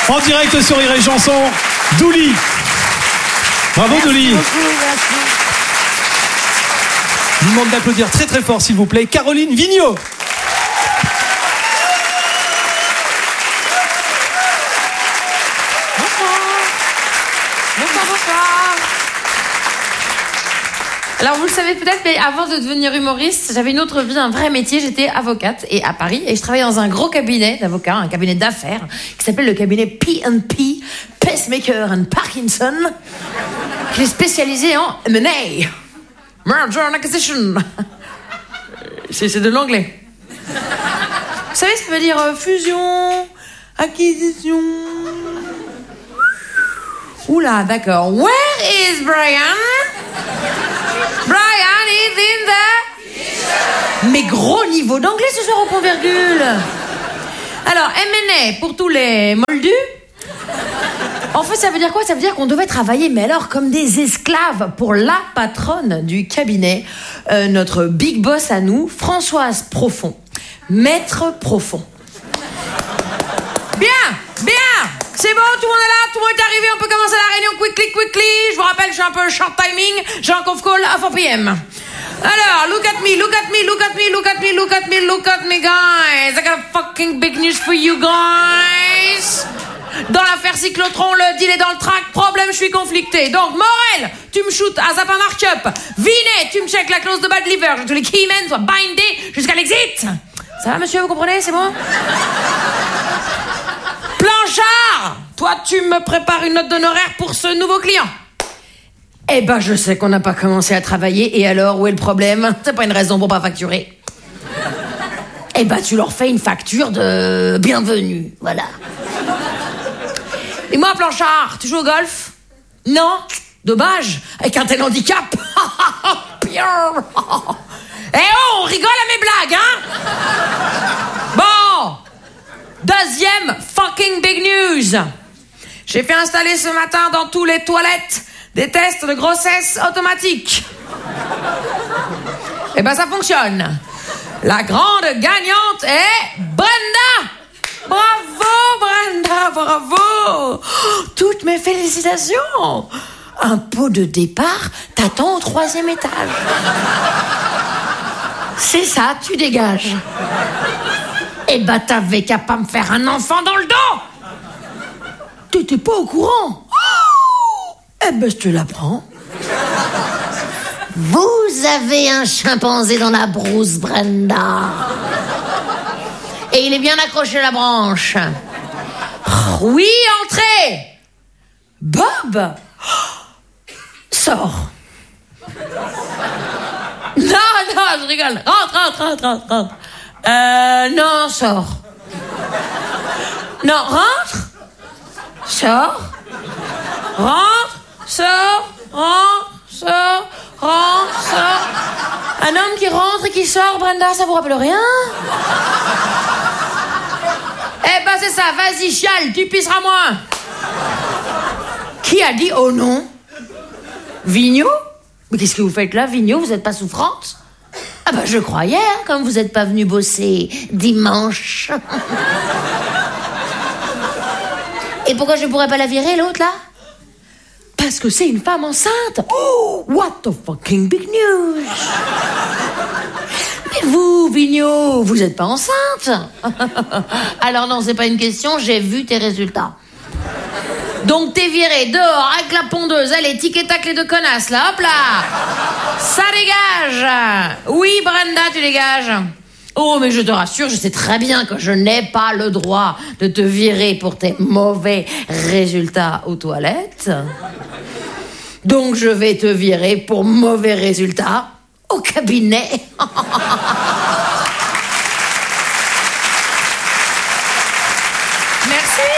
En direct sur Rire et Chanson, Douli. Bravo Douli. Merci beaucoup, merci. Je vous demande d'applaudir très très fort s'il vous plaît Caroline Vigneault. Bonsoir. Alors vous le savez peut-être, mais avant de devenir humoriste, j'avais une autre vie, un vrai métier. J'étais avocate et à Paris et je travaillais dans un gros cabinet d'avocats, un cabinet d'affaires qui s'appelle le cabinet P&P, Pacemaker and Parkinson, qui est spécialisé en M&A, Merger and Acquisition. C'est de l'anglais. Vous savez ce que veut dire fusion, acquisition? Oula, d'accord. Where is Brian? Brian is in the... Mais gros niveau d'anglais ce soir au point virgule. Alors, M&A pour tous les moldus. En fait, ça veut dire quoi? Ça veut dire qu'on devait travailler, mais alors comme des esclaves pour la patronne du cabinet, notre big boss à nous, Françoise Profond. Maître Profond. Bien. C'est bon, tout le monde est là, tout le monde est arrivé, on peut commencer la réunion quickly. Je vous rappelle, je suis un peu short timing, j'ai un conf call à 4 p.m. Alors, look at me, guys. I got fucking big news for you guys. Dans l'affaire Cyclotron, le deal est dans le track, problème, je suis conflicté. Donc, Morel, tu me shoots à Zappa Markup. Vinet, tu me check la clause de bad liver. Je veux que tous les keymen soient bindés jusqu'à l'exit. Ça va, monsieur, vous comprenez, c'est bon? Planchard, toi, tu me prépares une note d'honoraire pour ce nouveau client. Eh ben, je sais qu'on n'a pas commencé à travailler, et alors, où est le problème? C'est pas une raison pour pas facturer. Eh ben, tu leur fais une facture de bienvenue, voilà. Et moi, Planchard, tu joues au golf? Non? Dommage, avec un tel handicap. Eh oh, on rigole à mes blagues, hein? Bon, deuxième fucking big news. J'ai fait installer ce matin dans tous les toilettes des tests de grossesse automatiques. Eh ben, ça fonctionne. La grande gagnante est Brenda. Bravo, Brenda, bravo. Toutes mes félicitations. Un pot de départ t'attend au 3e étage. C'est ça, tu dégages. Eh ben, t'avais qu'à pas me faire un enfant dans le dos. T'étais pas au courant. Eh ben, je te l'apprends. Vous avez un chimpanzé dans la brousse, Brenda. Et il est bien accroché à la branche. Oui, entrez. Bob, sors. Non, je rigole. Rentre. Non, sors. Non, rentre. Sors. Rentre, sors. Un homme qui rentre et qui sort, Brenda, ça vous rappelle rien? Eh ben c'est ça, vas-y, chiale, tu pisseras moins. Qui a dit oh non? Vigneault? Mais qu'est-ce que vous faites là, Vigneault? Vous êtes pas souffrante? Ah ben je croyais, hein, comme vous êtes pas venu bosser dimanche. Et pourquoi je pourrais pas la virer, l'autre, là? Parce que c'est une femme enceinte. Oh, what the fucking big news. Mais vous, Vigneault, vous êtes pas enceinte? Alors non, c'est pas une question, j'ai vu tes résultats. Donc t'es viré dehors avec la pondeuse. Allez, tic et tac les deux connasses, là, hop là. Ça dégage. Oui, Brenda, tu dégages. Oh, mais je te rassure, je sais très bien que je n'ai pas le droit de te virer pour tes mauvais résultats aux toilettes. Donc je vais te virer pour mauvais résultats au cabinet. Merci.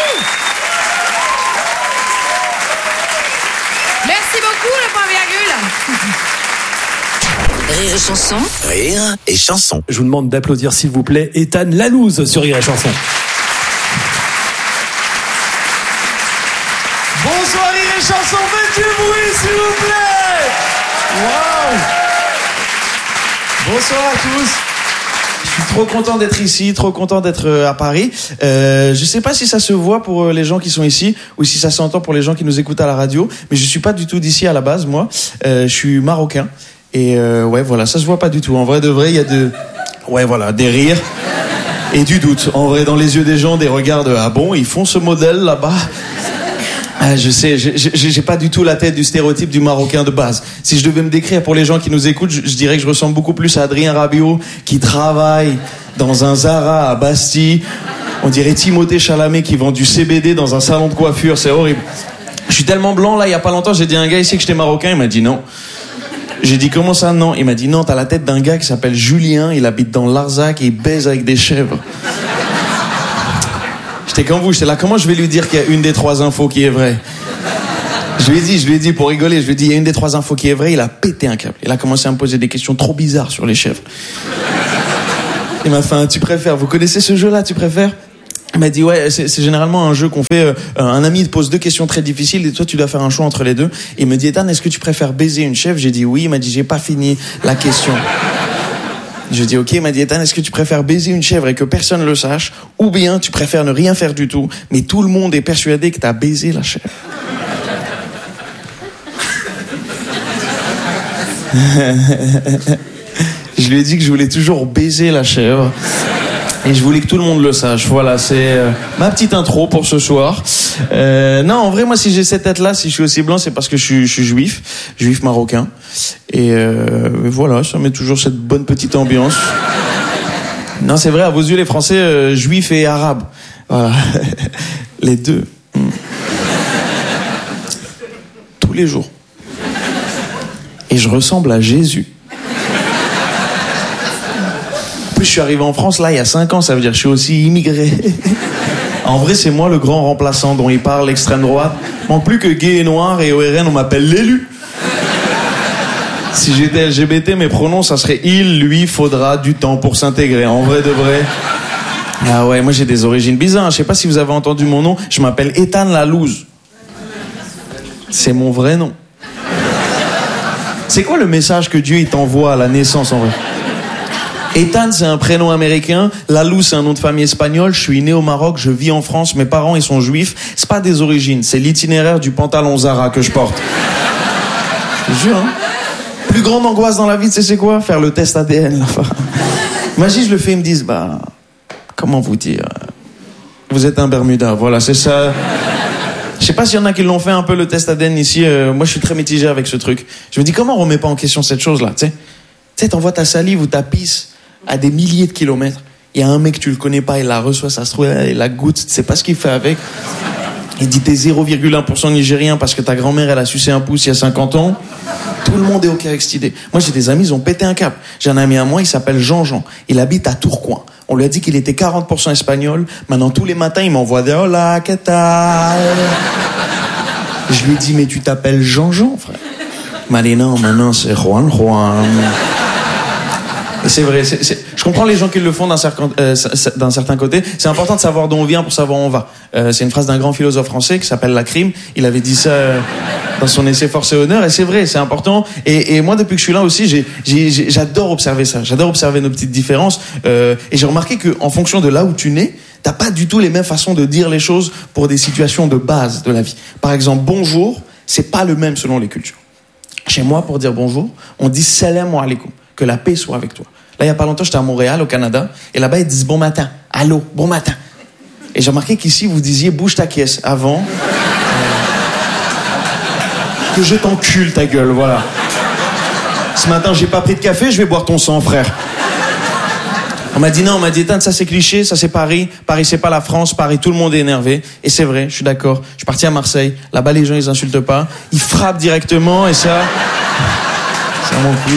Merci beaucoup, le point virgule. Rire et chanson. Rire et chanson. Je vous demande d'applaudir s'il vous plaît Ethan Lalouse sur Rire et Chanson. Bonsoir Rire et Chanson, faites du bruit s'il vous plaît. Wow. Bonsoir à tous. suis trop content d'être ici, trop content d'être à Paris. Je sais pas si ça se voit pour les gens qui sont ici ou si ça s'entend pour les gens qui nous écoutent à la radio, mais je suis pas du tout d'ici à la base, moi. Je suis marocain et ouais, voilà, ça se voit pas du tout. En vrai de vrai, il y a des rires et du doute. En vrai, dans les yeux des gens, des regards de ah bon, ils font ce modèle là-bas. Je sais, j'ai pas du tout la tête du stéréotype du Marocain de base. Si je devais me décrire pour les gens qui nous écoutent, je dirais que je ressemble beaucoup plus à Adrien Rabiot, qui travaille dans un Zara à Bastille. On dirait Timothée Chalamet qui vend du CBD dans un salon de coiffure, c'est horrible. Je suis tellement blanc, là, il y a pas longtemps, j'ai dit à un gars ici que j'étais marocain, il m'a dit non. J'ai dit comment ça non? Il m'a dit non, t'as la tête d'un gars qui s'appelle Julien, il habite dans Larzac et il baise avec des chèvres. J'étais comme vous, j'étais là, comment je vais lui dire qu'il y a une des 3 infos qui est vraie? Je lui ai dit, pour rigoler, je lui ai dit, il y a une des 3 infos qui est vraie, il a pété un câble. Il a commencé à me poser des questions trop bizarres sur les chèvres. Il m'a fait un tu préfères, vous connaissez ce jeu-là, tu préfères? Il m'a dit, ouais, c'est généralement un jeu qu'on fait, un ami te pose 2 questions très difficiles et toi tu dois faire un choix entre les 2. Et il me dit, Ethan, est-ce que tu préfères baiser une chèvre? J'ai dit oui, il m'a dit, j'ai pas fini la question. Je dis ok, il m'a dit Ethan, est-ce que tu préfères baiser une chèvre et que personne le sache, ou bien tu préfères ne rien faire du tout, mais tout le monde est persuadé que t'as baisé la chèvre? Je lui ai dit que je voulais toujours baiser la chèvre et je voulais que tout le monde le sache. Voilà, c'est ma petite intro pour ce soir. Non, en vrai, moi, si j'ai cette tête-là, si je suis aussi blanc, c'est parce que je suis juif marocain. Et voilà, ça met toujours cette bonne petite ambiance. Non, c'est vrai, à vos yeux, les Français, juifs et arabes. Voilà, les deux. Tous les jours. Et je ressemble à Jésus. En plus, je suis arrivé en France, là, il y a 5 ans, ça veut dire que je suis aussi immigré. En vrai, c'est moi le grand remplaçant dont il parle l'extrême droite. Manque plus que gay et noir et au RN, on m'appelle l'élu. Si j'étais LGBT, mes pronoms, ça serait il, lui, faudra du temps pour s'intégrer. En vrai de vrai. Ah ouais, moi j'ai des origines bizarres. Je sais pas si vous avez entendu mon nom. Je m'appelle Ethan Lalouse. C'est mon vrai nom. C'est quoi le message que Dieu il t'envoie à la naissance en vrai? Ethan, c'est un prénom américain. Lalouse, c'est un nom de famille espagnol. Je suis né au Maroc, je vis en France. Mes parents, ils sont juifs. C'est pas des origines, c'est l'itinéraire du pantalon Zara que je porte. Je te jure, hein. Plus grande angoisse dans la vie, tu sais c'est quoi? Faire le test ADN. Imagine, je le fais, ils me disent, comment vous dire? Vous êtes un Bermuda, voilà, c'est ça. Je sais pas s'il y en a qui l'ont fait un peu le test ADN ici. Moi, je suis très mitigé avec ce truc. Je me dis, comment on remet pas en question cette chose-là, tu sais? Tu sais, t'envoies ta salive ou ta pisse à des milliers de kilomètres. Il y a un mec, tu le connais pas, il la reçoit, ça se trouve, il la goûte, tu sais pas ce qu'il fait avec. Il dit t'es 0,1% nigérien parce que ta grand-mère, elle a sucé un pouce il y a 50 ans. Tout le monde est OK avec cette idée. Moi, j'ai des amis, ils ont pété un cap. J'ai un ami à moi, il s'appelle Jean-Jean. Il habite à Tourcoing. On lui a dit qu'il était 40% espagnol. Maintenant, tous les matins, il m'envoie des hola, ¿qué tal? Je lui ai dit, mais tu t'appelles Jean-Jean, frère? Il m'a dit non, maintenant, c'est Juan. Et c'est vrai, je comprends les gens qui le font d'un certain côté. C'est important de savoir d'où on vient pour savoir où on va. C'est une phrase d'un grand philosophe français qui s'appelle Lacrime. Il avait dit ça dans son essai Force et Honneur. Et c'est vrai, c'est important. Et moi, depuis que je suis là aussi, j'adore observer ça. J'adore observer nos petites différences. Et j'ai remarqué qu'en fonction de là où tu nais, t'as pas du tout les mêmes façons de dire les choses pour des situations de base de la vie. Par exemple, bonjour, c'est pas le même selon les cultures. Chez moi, pour dire bonjour, on dit salam alaikum. Que la paix soit avec toi. Là, il y a pas longtemps, j'étais à Montréal, au Canada, et là-bas, ils disent bon matin. Allô, bon matin. Et j'ai remarqué qu'ici, vous disiez bouge ta caisse avant. Que je t'encule ta gueule, voilà. Ce matin, j'ai pas pris de café, je vais boire ton sang, frère. On m'a dit non, on m'a dit Ethan, ça c'est cliché, ça c'est Paris. Paris, c'est pas la France. Paris, tout le monde est énervé. Et c'est vrai, je suis d'accord. Je suis parti à Marseille. Là-bas, les gens, ils insultent pas. Ils frappent directement, et ça, c'est vraiment cool.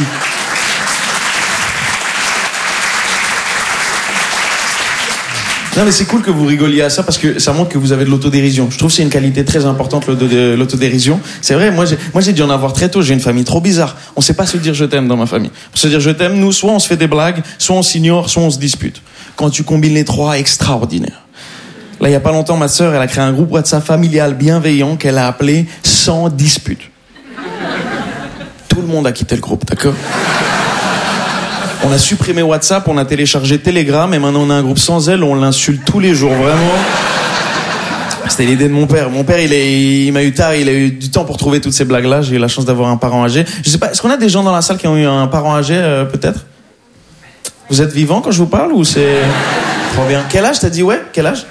Non mais c'est cool que vous rigoliez à ça parce que ça montre que vous avez de l'autodérision. Je trouve que c'est une qualité très importante, l'autodérision. C'est vrai, moi j'ai dû en avoir très tôt. J'ai une famille trop bizarre. On sait pas se dire je t'aime dans ma famille. Pour se dire je t'aime, nous, soit on se fait des blagues, soit on s'ignore, soit on se dispute. Quand tu combines les trois, extraordinaire. Là, il y a pas longtemps, ma sœur, elle a créé un groupe WhatsApp familial bienveillant qu'elle a appelé Sans dispute. Tout le monde a quitté le groupe, d'accord? On a supprimé WhatsApp, on a téléchargé Telegram et maintenant on a un groupe sans elle où on l'insulte tous les jours, vraiment. C'était l'idée de mon père. Mon père, il m'a eu tard, il a eu du temps pour trouver toutes ces blagues-là. J'ai eu la chance d'avoir un parent âgé. Je sais pas, est-ce qu'on a des gens dans la salle qui ont eu un parent âgé, peut-être? Vous êtes vivant quand je vous parle ou c'est... Trop bien. Quel âge t'as dit, ouais? Quel âge?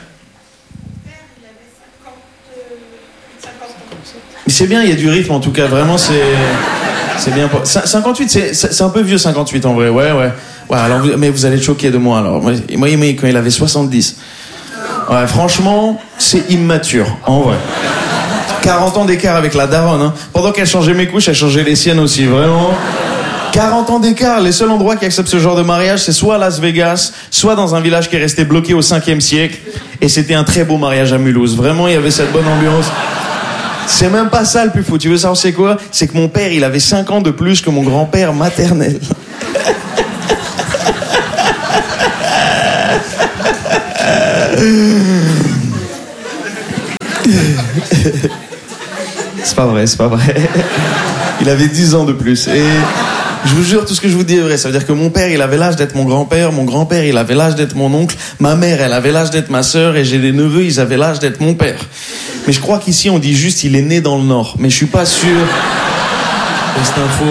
Mais c'est bien, il y a du rythme en tout cas. Vraiment, c'est bien. 58, c'est un peu vieux 58 en vrai. Ouais. Ouais, alors, mais vous allez être choqués de moi alors. Moi, quand il avait 70. Ouais, franchement, c'est immature, en vrai. 40 ans d'écart avec la daronne, hein. Pendant qu'elle changeait mes couches, elle changeait les siennes aussi, vraiment. 40 ans d'écart, les seuls endroits qui acceptent ce genre de mariage, c'est soit à Las Vegas, soit dans un village qui est resté bloqué au 5e siècle. Et c'était un très beau mariage à Mulhouse. Vraiment, il y avait cette bonne ambiance. C'est même pas ça le plus fou. Tu veux savoir c'est quoi? C'est que mon père, il avait 5 ans de plus que mon grand-père maternel. C'est pas vrai. Il avait 10 ans de plus. Et je vous jure, tout ce que je vous dis est vrai. Ça veut dire que mon père, il avait l'âge d'être mon grand-père. Mon grand-père, il avait l'âge d'être mon oncle. Ma mère, elle avait l'âge d'être ma sœur. Et j'ai des neveux, ils avaient l'âge d'être mon père. Mais je crois qu'ici, on dit juste, il est né dans le Nord. Mais je suis pas sûr de cette info.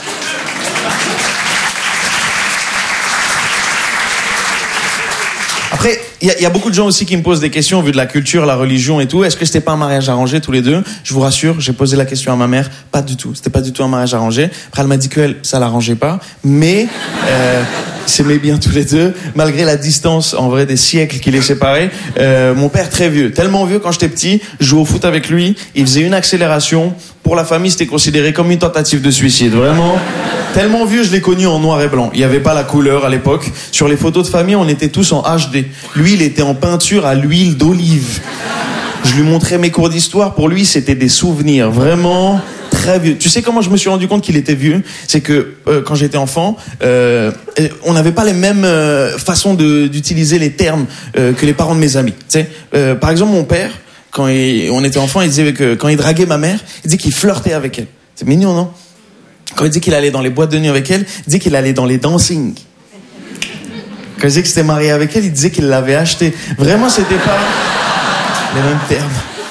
Après, il y a beaucoup de gens aussi qui me posent des questions vu de la culture, la religion et tout. Est-ce que c'était pas un mariage arrangé tous les deux? Je vous rassure, j'ai posé la question à ma mère. Pas du tout. C'était pas du tout un mariage arrangé. Après, elle m'a dit qu'elle, ça l'arrangeait pas. Mais, ils s'aimaient bien tous les deux. Malgré la distance, en vrai, des siècles qui les séparaient. Mon père, très vieux. Tellement vieux, quand j'étais petit, je jouais au foot avec lui. Il faisait une accélération. Pour la famille, c'était considéré comme une tentative de suicide. Vraiment. Tellement vieux, je l'ai connu en noir et blanc. Il n'y avait pas la couleur à l'époque. Sur les photos de famille, on était tous en HD. Lui, il était en peinture à l'huile d'olive. Je lui montrais mes cours d'histoire. Pour lui, c'était des souvenirs. Vraiment très vieux. Tu sais comment je me suis rendu compte qu'il était vieux? C'est que quand j'étais enfant, on n'avait pas les mêmes façons d'utiliser les termes que les parents de mes amis. Tu sais, par exemple, mon père, quand on était enfant, il disait que quand il draguait ma mère, il disait qu'il flirtait avec elle. C'est mignon, non? Quand il disait qu'il allait dans les boîtes de nuit avec elle, il disait qu'il allait dans les dancing. Quand il disait qu'il s'était marié avec elle, il disait qu'il l'avait acheté. Vraiment, c'était pas les mêmes termes.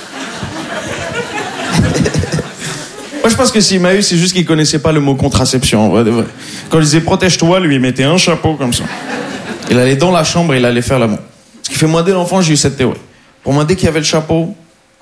Moi, je pense que s'il m'a eu, c'est juste qu'il connaissait pas le mot contraception, en vrai de vrai. Quand il disait protège-toi, lui, il mettait un chapeau comme ça. Il allait dans la chambre et il allait faire l'amour. Ce qui fait, moi, dès l'enfant, j'ai eu cette théorie. Pour moi, dès qu'il y avait le chapeau,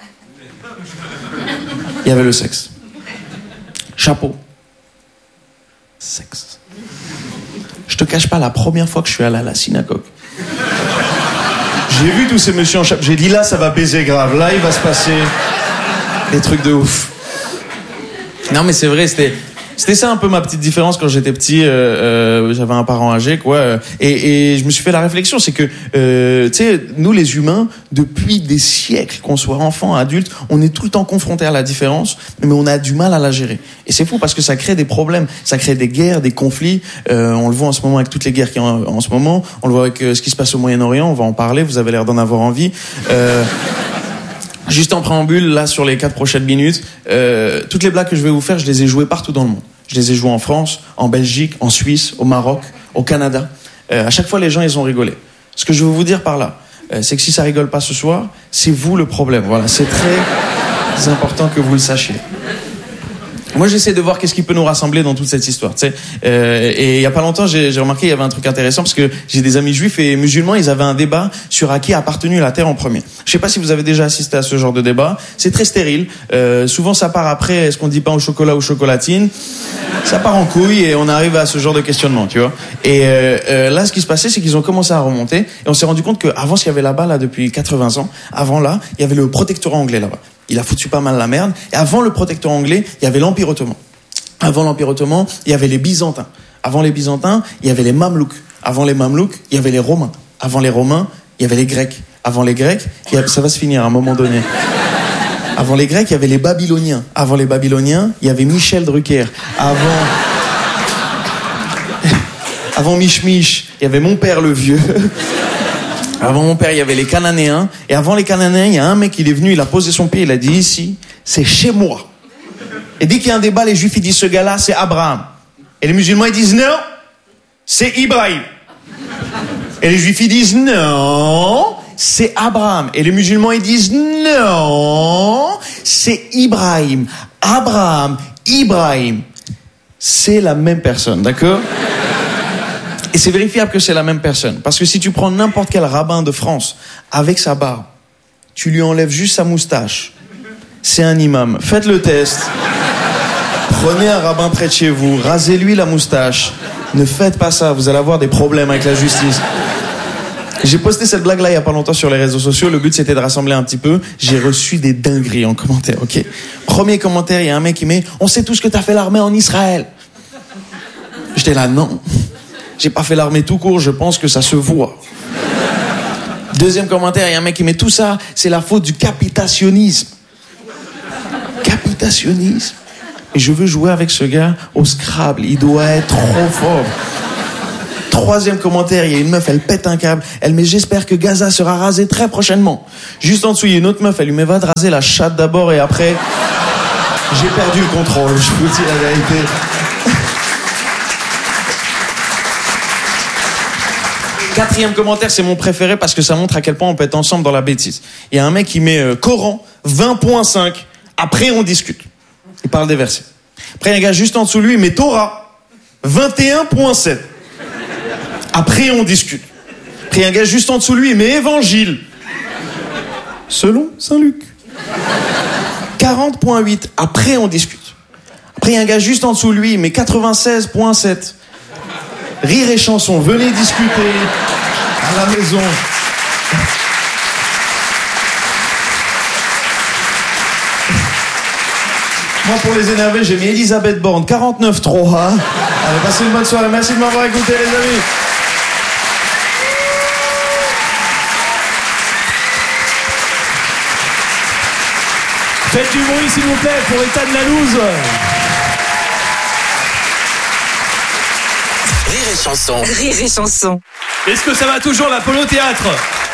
il y avait le sexe. Chapeau. Sexe. Je te cache pas, la première fois que je suis allé à la synagogue, j'ai vu tous ces messieurs en chapeau. J'ai dit là, ça va baiser grave. Là, il va se passer des trucs de ouf. Non, mais c'est vrai, c'était ça un peu ma petite différence quand j'étais petit. J'avais un parent âgé, quoi. Et je me suis fait la réflexion, c'est que, tu sais, nous les humains, depuis des siècles, qu'on soit enfant, adulte, on est tout le temps confrontés à la différence, mais on a du mal à la gérer. Et c'est fou parce que ça crée des problèmes, ça crée des guerres, des conflits. On le voit en ce moment avec toutes les guerres qu'il y a en ce moment. On le voit avec ce qui se passe au Moyen-Orient. On va en parler. Vous avez l'air d'en avoir envie. Juste en préambule, là, sur les 4 prochaines minutes, toutes les blagues que je vais vous faire, je les ai jouées partout dans le monde. Je les ai jouées en France, en Belgique, en Suisse, au Maroc, au Canada. À chaque fois, les gens, ils ont rigolé. Ce que je veux vous dire par là, c'est que si ça rigole pas ce soir, c'est vous le problème. Voilà, c'est très important que vous le sachiez. Moi, j'essaie de voir qu'est-ce qui peut nous rassembler dans toute cette histoire, tu sais. Et il y a pas longtemps, j'ai remarqué il y avait un truc intéressant parce que j'ai des amis juifs et musulmans, ils avaient un débat sur à qui a appartenu la terre en premier. Je sais pas si vous avez déjà assisté à ce genre de débat. C'est très stérile. Souvent, ça part après. Est-ce qu'on dit pain au chocolat ou chocolatine? Ça part en couille et on arrive à ce genre de questionnement, tu vois. Et là, ce qui se passait, c'est qu'ils ont commencé à remonter et on s'est rendu compte qu'avant, ce qu'il y avait là-bas, là, depuis 80 ans, avant là, il y avait le protectorat anglais là-bas. Il a foutu pas mal la merde. Et avant le protectorat anglais, il y avait l'Empire ottoman. Avant l'Empire ottoman, il y avait les Byzantins. Avant les Byzantins, il y avait les Mamelouks. Avant les Mamelouks, il y avait les Romains. Avant les Romains, il y avait les Grecs. Avant les Grecs, ça va se finir à un moment donné. Avant les Grecs, il y avait les Babyloniens. Avant les Babyloniens, il y avait Michel Drucker. Avant Mich, il y avait mon père le vieux. Avant mon père, il y avait les Cananéens. Et avant les Cananéens, il y a un mec, il est venu, il a posé son pied, il a dit ici, c'est chez moi. Et dès qu'il y a un débat, les Juifs, ils disent ce gars-là, c'est Abraham. Et les musulmans, ils disent non, c'est Ibrahim. Et les juifs, ils disent non, c'est Abraham. Et les musulmans, ils disent non, c'est Ibrahim. Abraham, Ibrahim. C'est la même personne, d'accord? Et c'est vérifiable que c'est la même personne. Parce que si tu prends n'importe quel rabbin de France avec sa barbe, tu lui enlèves juste sa moustache, c'est un imam. Faites le test. Prenez un rabbin près de chez vous, rasez-lui la moustache. Ne faites pas ça, vous allez avoir des problèmes avec la justice. J'ai posté cette blague-là il y a pas longtemps sur les réseaux sociaux. Le but, c'était de rassembler un petit peu. J'ai reçu des dingueries en commentaire, ok? Premier commentaire, il y a un mec qui met « On sait tous que t'as fait l'armée en Israël. » J'étais là, non. J'ai pas fait l'armée tout court, je pense que ça se voit. Deuxième commentaire, il y a un mec qui met « Tout ça, c'est la faute du capitationnisme. » Capitationnisme. Et je veux jouer avec ce gars au Scrabble. Il doit être trop fort. Troisième commentaire, il y a une meuf, elle pète un câble. Elle met « J'espère que Gaza sera rasé très prochainement. » Juste en dessous, il y a une autre meuf, elle lui met « Va te raser la chatte d'abord et après... » J'ai perdu le contrôle, je vous dis la vérité. Quatrième commentaire, c'est mon préféré parce que ça montre à quel point on peut être ensemble dans la bêtise. Il y a un mec qui met Coran 20.5. Après, on discute. Il parle des versets. Après, il y a un gars juste en dessous de lui, il met Torah 21.7. Après, on discute. Après, il y a un gars juste en dessous de lui, il met Évangile selon Saint Luc 40.8. Après, on discute. Après, il y a un gars juste en dessous de lui, il met 96.7. Rire et chanson, venez discuter à la maison. Moi, pour les énerver, j'ai mis Elisabeth Borne, 49.3. Allez, passez une bonne soirée. Merci de m'avoir écouté, les amis. Faites du bruit, s'il vous plaît, pour Ethan Lalouse. Rire et chanson. Rire et chanson. Est-ce que ça va toujours, l'Apollo Théâtre?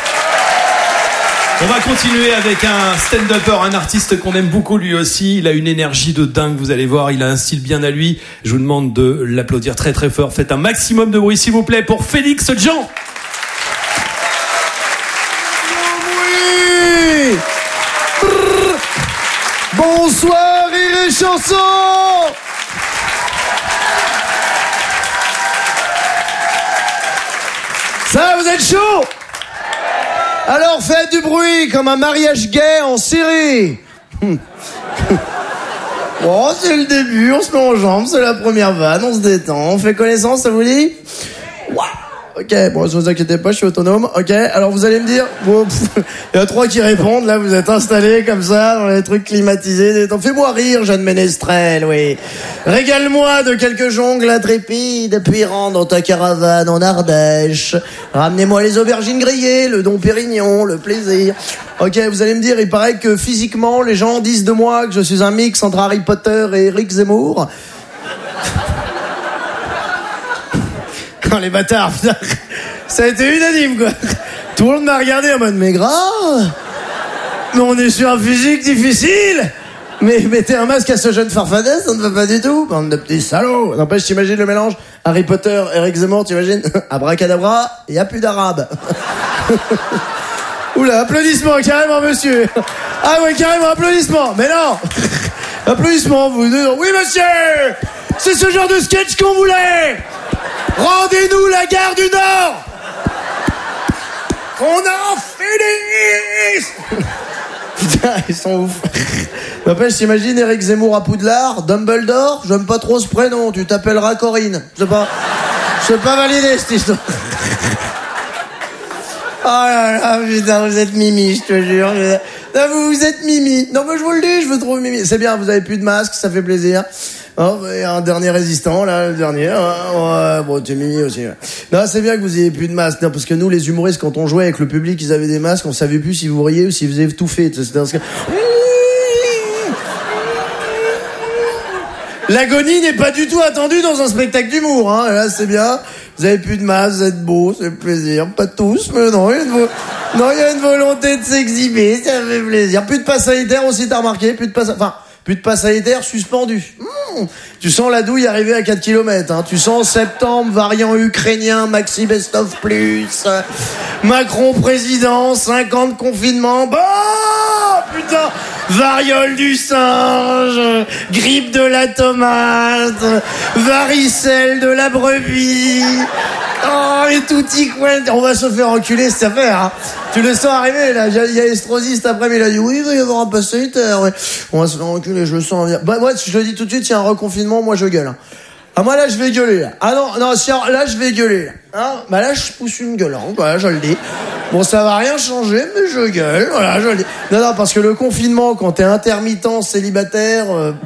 On va continuer avec un stand-upper, un artiste qu'on aime beaucoup lui aussi. Il a une énergie de dingue, vous allez voir. Il a un style bien à lui. Je vous demande de l'applaudir très très fort. Faites un maximum de bruit, s'il vous plaît, pour Félix Jean. Oui. Bonsoir, Rire et chanson. Ça, vous êtes chaud? Alors faites du bruit comme un mariage gay en Syrie. Bon, c'est le début, on se met en jambes, c'est la première vanne, on se détend, on fait connaissance, ça vous dit? Wow. Ok, bon, ne vous inquiétez pas, je suis autonome. Ok, alors vous allez me dire, bon, il y a 3 qui répondent, là vous êtes installés comme ça, dans les trucs climatisés. Fais-moi rire, Jeanne Ménestrel, oui. Régale-moi de quelques jongles intrépides, puis rentre dans ta caravane en Ardèche. Ramenez-moi les aubergines grillées, le Dom Pérignon, le plaisir. Ok, vous allez me dire, il paraît que physiquement, les gens disent de moi que je suis un mix entre Harry Potter et Eric Zemmour. Oh, les bâtards, putain. Ça a été unanime, quoi. Tout le monde m'a regardé en mode, mais grave. Mais on est sur un physique difficile. Mais mettez un masque à ce jeune farfadet, ça ne va pas du tout. Bande de petits salauds. N'empêche, t'imagines le mélange Harry Potter, Eric Zemmour, t'imagines? Abracadabra, il n'y a plus d'arabe. Oula, applaudissements, carrément, monsieur. Ah ouais, carrément, applaudissements. Mais non. Applaudissements, vous deux. Oui, monsieur. C'est ce genre de sketch qu'on voulait. Rendez-nous la gare du Nord. On en finisse. Putain, ils sont ouf. N'empêche, t'imagines Eric Zemmour à Poudlard, Dumbledore, j'aime pas trop ce prénom, tu t'appelleras Corinne. Je sais pas valider cette histoire. Oh là là, putain, vous êtes mimi, je te jure. Non, vous êtes mimi. Non, mais je vous le dis, je vous trouve mimi. C'est bien, vous avez plus de masque, ça fait plaisir. Oh, un dernier résistant, là, le dernier. Ouais, bon, t'es mimi aussi. Ouais. Non, c'est bien que vous ayez plus de masques. Non, parce que nous, les humoristes, quand on jouait avec le public, ils avaient des masques, on savait plus si vous riez ou si vous étouffez. C'était ce que... L'agonie n'est pas du tout attendue dans un spectacle d'humour, hein. Là, c'est bien. Vous avez plus de masques, vous êtes beaux, c'est plaisir. Pas tous, mais non, il y a une volonté de s'exhiber, ça fait plaisir. Plus de passe sanitaire aussi, t'as remarqué? Plus de passe, enfin, Plus de passe sanitaire, suspendu. Tu sens la douille arriver à 4 km. Hein. Tu sens septembre, variant ukrainien, Maxi Best of Plus, Macron président, 5 ans de confinement. Bah, putain, variole du singe, grippe de la tomate, varicelle de la brebis. Oh, et tout y coin. On va se faire enculer cette affaire. Hein. Tu le sens arriver, là. Il y a Estrosi cet après-midi, il a dit oui, il va y avoir un pass sanitaire. Ouais. On va se faire enculer, je le sens venir. Bah, moi, je le dis tout de suite, s'il y a un reconfinement, moi, je gueule. Ah, moi, là, je vais gueuler, là. Ah, non, si, là, je vais gueuler, là. Hein, bah, là, je pousse une gueule, hein. Voilà, je le dis. Bon, ça va rien changer, mais je gueule. Voilà, je le dis. Non, parce que le confinement, quand t'es intermittent, célibataire,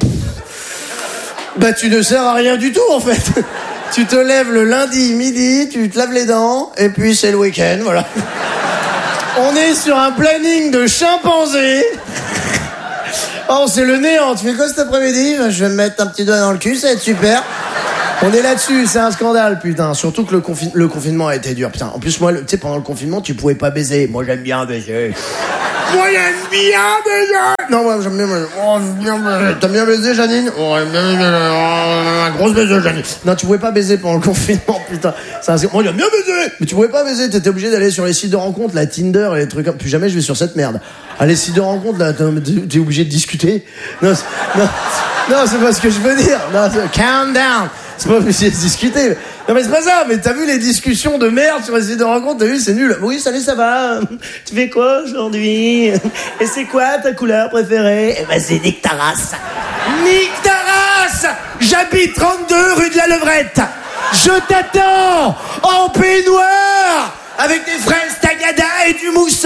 bah, tu ne sers à rien du tout, en fait. Tu te lèves le lundi midi, tu te laves les dents, et puis c'est le week-end, voilà. On est sur un planning de chimpanzé. Oh, c'est le néant. Tu fais quoi cet après-midi? Je vais me mettre un petit doigt dans le cul, ça va être super. On est là-dessus, c'est un scandale, putain. Surtout que le confinement a été dur, putain. En plus, moi, tu sais, pendant le confinement, tu pouvais pas baiser. Moi, j'aime bien baiser. Moi, j'aime bien baiser. Non, moi, j'aime bien baiser. Oh, j'aime bien baiser. T'aimes bien baiser, Janine? Oh, j'aime bien baiser. Oh, grosse baiseuse, Janine. Non, tu pouvais pas baiser pendant le confinement, putain. Moi, j'aime bien baiser. Mais tu pouvais pas baiser. T'étais obligé d'aller sur les sites de rencontres, la Tinder et les trucs comme... Plus jamais je vais sur cette merde. Ah, les sites de rencontres, là, t'es obligé de discuter. Non, c'est pas ce que je veux dire. Non, calm down. C'est pas obligé de discuter. Non, mais c'est pas ça. Mais t'as vu les discussions de merde sur les sites de rencontres? T'as vu, c'est nul. Oui, salut, ça va? Tu fais quoi aujourd'hui? Et c'est quoi ta couleur préférée? Eh ben, c'est nique ta race. Nique ta race! J'habite 32 rue de la Levrette. Je t'attends en peignoir avec des fraises tagada et du mousseux.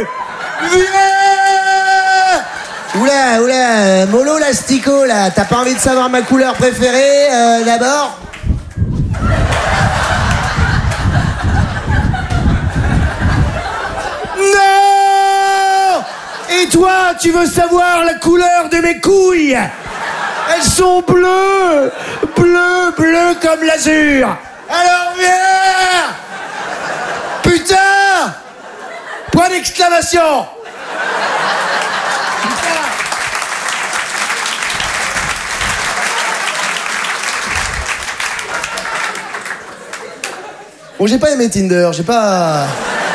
Viens! Oula, mollo l'astico, là. T'as pas envie de savoir ma couleur préférée, d'abord? Non! Et toi, tu veux savoir la couleur de mes couilles? Elles sont bleues! Bleues comme l'azur! Alors viens! Putain! Point d'exclamation! Bon, j'ai pas aimé Tinder, j'ai pas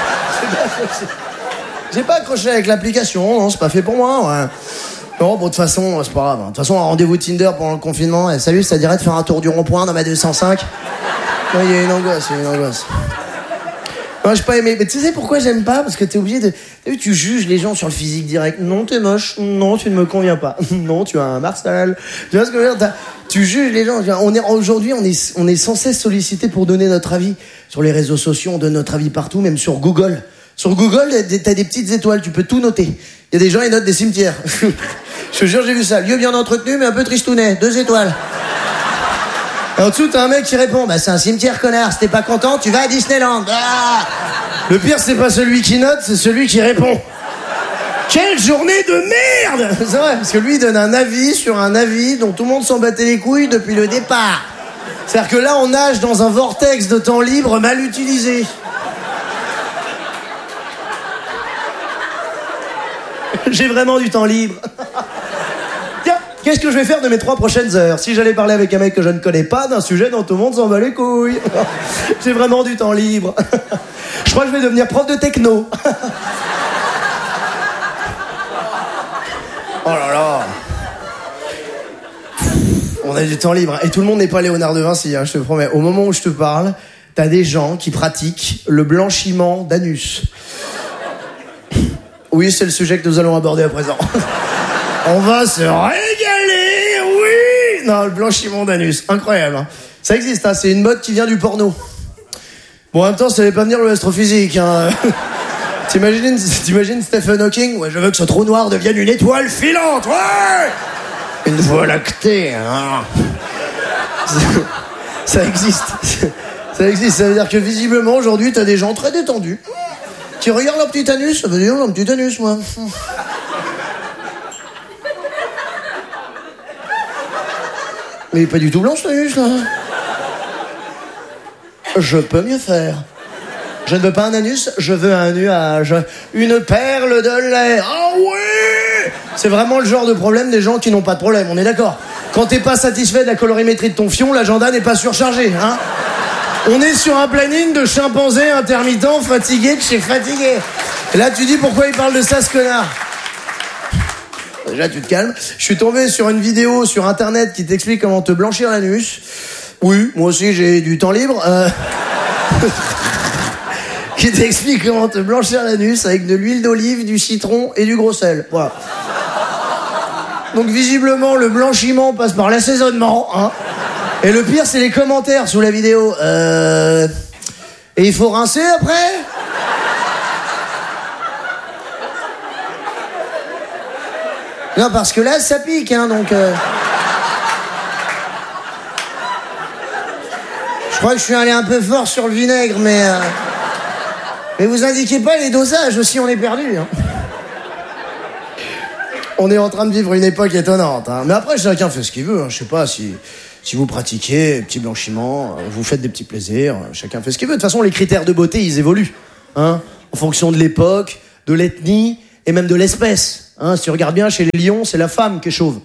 accroché avec l'application, non, c'est pas fait pour moi, ouais. Non, bon, de toute façon, c'est pas grave. De toute façon, un rendez-vous Tinder pendant le confinement, salut, ça dirait de faire un tour du rond-point dans ma 205? Non, il y a une angoisse. Non, j'ai pas aimé. Mais tu sais pourquoi j'aime pas? Parce que t'es obligé de... T'as vu, tu juges les gens sur le physique direct. Non, t'es moche. Non, tu ne me conviens pas. Non, tu as un Marcel. Tu vois ce que je veux dire? Tu juges les gens. Aujourd'hui, on est sans cesse sollicité pour donner notre avis. Sur les réseaux sociaux, on donne notre avis partout, même sur Google. Sur Google, t'as des petites étoiles, tu peux tout noter. Il y a des gens, ils notent des cimetières. Je te jure, j'ai vu ça. Lieu bien entretenu, mais un peu tristounet. 2 étoiles. Et en dessous, t'as un mec qui répond, bah c'est un cimetière, connard. Si t'es pas content, tu vas à Disneyland. Ah. Le pire, c'est pas celui qui note, c'est celui qui répond. Quelle journée de merde! C'est vrai, parce que lui, il donne un avis sur un avis dont tout le monde s'en battait les couilles depuis le départ. C'est-à-dire que là, on nage dans un vortex de temps libre mal utilisé. J'ai vraiment du temps libre. Tiens, qu'est-ce que je vais faire de mes 3 prochaines heures? Si j'allais parler avec un mec que je ne connais pas d'un sujet dont tout le monde s'en bat les couilles. J'ai vraiment du temps libre. Je crois que je vais devenir prof de techno. Oh là là. On a du temps libre. Et tout le monde n'est pas Léonard de Vinci, hein, je te promets. Au moment où je te parle, t'as des gens qui pratiquent le blanchiment d'anus. Oui, c'est le sujet que nous allons aborder à présent. On va se régaler, oui. Non, le blanchiment d'anus, incroyable. Hein. Ça existe, hein, c'est une mode qui vient du porno. Bon, en même temps, ça allait pas venir le astrophysique. Hein. T'imagines Stephen Hawking? Ouais, je veux que ce trou noir devienne une étoile filante, ouais. Une voie lactée, hein. Ça existe. Ça existe, ça veut dire que visiblement, aujourd'hui, t'as des gens très détendus qui regardent leur petit anus. Ça veut dire, un petit anus, moi. Mais il est pas du tout blanc, cet anus, là. Je peux mieux faire. Je ne veux pas un anus, je veux un nuage. Une perle de lait. Ah oui! C'est vraiment le genre de problème des gens qui n'ont pas de problème, on est d'accord. Quand t'es pas satisfait de la colorimétrie de ton fion, l'agenda n'est pas surchargé, hein. On est sur un planning de chimpanzé intermittent, fatigué de chez fatigué. Et là, tu dis pourquoi il parle de ça, ce connard. Déjà, tu te calmes. Je suis tombé sur une vidéo sur Internet qui t'explique comment te blanchir l'anus. Oui, moi aussi, j'ai du temps libre. Qui t'explique comment te blanchir l'anus avec de l'huile d'olive, du citron et du gros sel. Voilà. Donc, visiblement, le blanchiment passe par l'assaisonnement, hein. Et le pire, c'est les commentaires sous la vidéo. Et il faut rincer après ? Non, parce que là, ça pique, hein, donc... Je crois que je suis allé un peu fort sur le vinaigre, mais vous indiquez pas les dosages aussi, on est perdu, hein. On est en train de vivre une époque étonnante, hein. Mais après, chacun fait ce qu'il veut, hein. Je sais pas si vous pratiquez petit blanchiment, vous faites des petits plaisirs, chacun fait ce qu'il veut. De toute façon, les critères de beauté, ils évoluent, hein, en fonction de l'époque, de l'ethnie et même de l'espèce. Hein, si tu regardes bien, chez les lions, c'est la femme qui est chauve.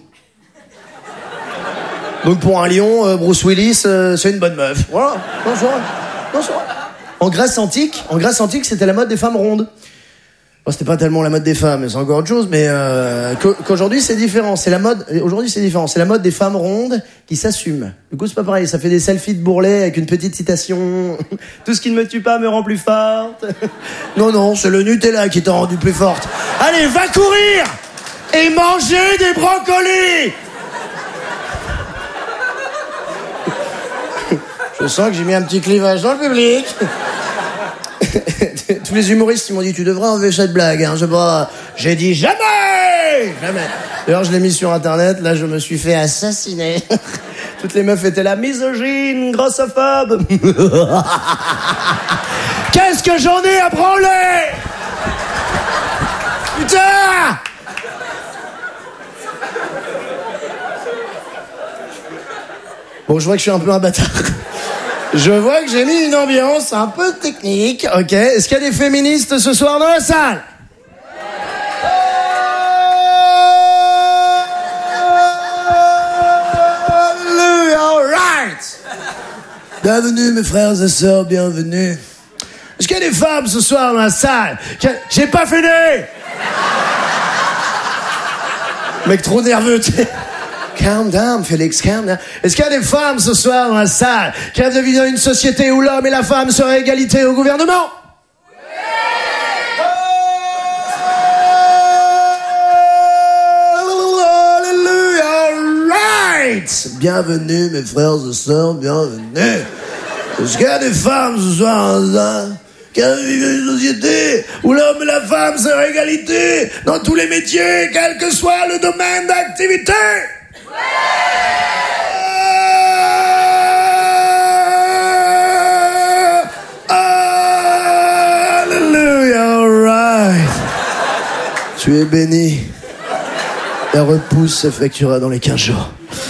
Donc pour un lion, Bruce Willis, c'est une bonne meuf. Voilà. Bonsoir. En Grèce antique, c'était la mode des femmes rondes. Bon, c'était pas tellement la mode des femmes, c'est encore autre chose, mais qu'aujourd'hui c'est différent. Aujourd'hui c'est différent. C'est la mode des femmes rondes qui s'assument. Du coup c'est pas pareil. Ça fait des selfies de bourrelet avec une petite citation. Tout ce qui ne me tue pas me rend plus forte. Non, c'est le Nutella qui t'a rendu plus forte. Allez, va courir et manger des brocolis. Je sens que j'ai mis un petit clivage dans le public. Tous les humoristes, ils m'ont dit, tu devrais enlever cette blague, hein. J'ai dit jamais. D'ailleurs, je l'ai mis sur Internet, là, je me suis fait assassiner. Toutes les meufs étaient là, misogyne, grossophobe. Qu'est-ce que j'en ai à branler? Putain! Bon, je vois que je suis un peu un bâtard. Je vois que j'ai mis une ambiance un peu technique, ok. Est-ce qu'il y a des féministes ce soir dans la salle? Alright. Bienvenue mes frères et sœurs, bienvenue. Est-ce qu'il y a des femmes ce soir dans la salle? J'ai pas fini. Mec trop nerveux, tu sais. Calm down, Félix, calm down. Est-ce qu'il y a des femmes ce soir dans la salle qui rêvent de vivre dans une société où l'homme et la femme seraient à égalité au gouvernement? Hallelujah, right. Bienvenue mes frères et sœurs, bienvenue. Est-ce qu'il y a des femmes ce soir dans la salle qui rêvent de vivre dans une société où l'homme et la femme seraient à égalité dans tous les métiers, quel que soit le domaine d'activité? Hallelujah, right. Tu es béni. La repousse s'effectuera dans les 15 jours.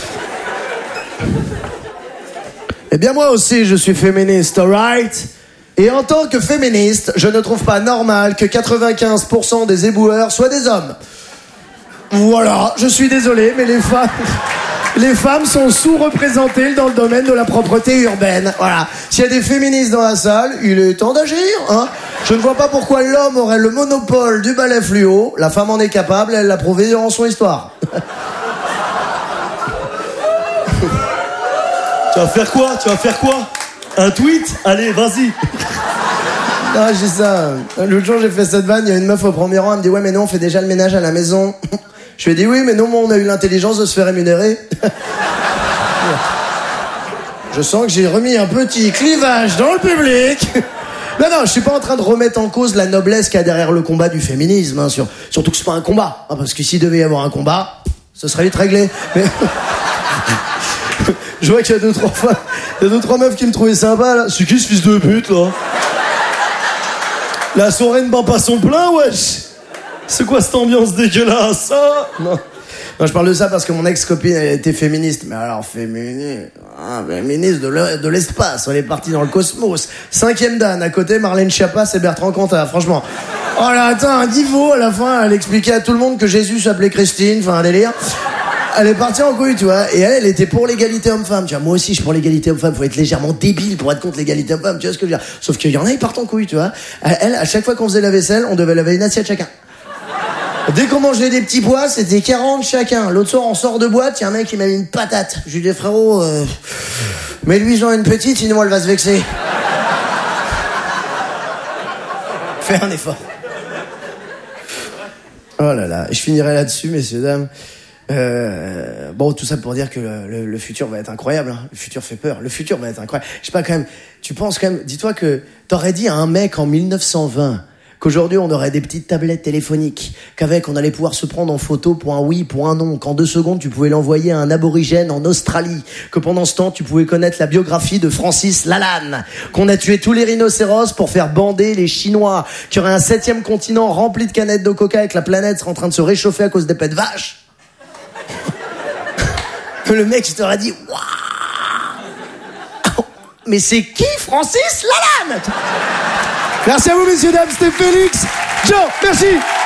Eh bien, moi aussi, je suis féministe, alright? Et en tant que féministe, je ne trouve pas normal que 95% des éboueurs soient des hommes. Voilà, je suis désolé, mais les femmes sont sous-représentées dans le domaine de la propreté urbaine. Voilà. S'il y a des féministes dans la salle, il est temps d'agir, hein. Je ne vois pas pourquoi l'homme aurait le monopole du balai fluo. La femme en est capable, elle l'a prouvé durant son histoire. Tu vas faire quoi? Un tweet? Allez, vas-y. Non, j'ai ça. L'autre jour, j'ai fait cette vanne, il y a une meuf au premier rang, elle me dit « Ouais, mais nous, on fait déjà le ménage à la maison. » Je lui ai dit « Oui, mais nous, on a eu l'intelligence de se faire rémunérer. » Je sens que j'ai remis un petit clivage dans le public. Non, je suis pas en train de remettre en cause la noblesse qu'il y a derrière le combat du féminisme, hein, surtout que c'est pas un combat, hein, parce que s'il devait y avoir un combat, ce serait vite réglé. Mais... Je vois qu'il y a deux, trois meufs qui me trouvaient sympa, là. C'est qui ce fils de pute, là? La soirée ne bat pas son plein, wesh. C'est quoi cette ambiance dégueulasse, ça? Non, je parle de ça parce que mon ex-copine, elle était féministe. Mais alors, féministe de l'espace. Elle est partie dans le cosmos. 5e Dan, à côté, Marlène Schiappa et Bertrand Cantat, franchement. Oh là, attends, Guy Vaux, à la fin, elle expliquait à tout le monde que Jésus s'appelait Christine, enfin un délire. Elle est partie en couille, tu vois, et elle était pour l'égalité homme-femme, tu vois. Moi aussi, je suis pour l'égalité homme-femme, faut être légèrement débile pour être contre l'égalité homme-femme, tu vois ce que je veux dire. Sauf qu'il y en a, ils partent en couille, tu vois. Elle, à chaque fois qu'on faisait la vaisselle, on devait laver une assiette chacun. Dès qu'on mangeait des petits pois, c'était 40 chacun. L'autre soir, on sort de boîte, y a un mec qui m'a mis une patate. Je lui dis, frérot, mets-lui genre une petite, sinon elle va se vexer. Fais un effort. Oh là là, je finirai là-dessus, messieurs, dames. Bon, tout ça pour dire que le futur va être incroyable, hein. Le futur fait peur. Le futur va être incroyable. Je sais pas, quand même, tu penses quand même, dis-toi que t'aurais dit à un mec en 1920 qu'aujourd'hui on aurait des petites tablettes téléphoniques, qu'avec on allait pouvoir se prendre en photo pour un oui, pour un non, qu'en 2 secondes tu pouvais l'envoyer à un aborigène en Australie, que pendant ce temps tu pouvais connaître la biographie de Francis Lalanne, qu'on a tué tous les rhinocéros pour faire bander les Chinois, qu'il y aurait un 7e continent rempli de canettes de coca et que la planète serait en train de se réchauffer à cause des pets de vache. Le mec, il t'aurait dit, waouh, mais c'est qui Francis Lalanne? Merci à vous, messieurs, dames, c'était Félix. Joe, merci.